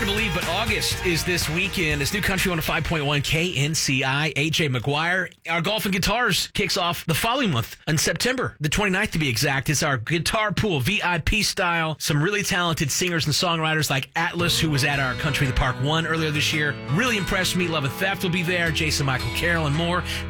Hard to believe, but August is this weekend. It's New Country 105.1 KNCI. AJ McGuire. Our Golf and Guitars kicks off the following month on September the 29th to be exact. It's our guitar pool, VIP style. Some really talented singers and songwriters like Atlas, who was at our Country in the Park 1 earlier this year. Really impressed me. Love and Theft will be there. Jason Michael Carroll and more.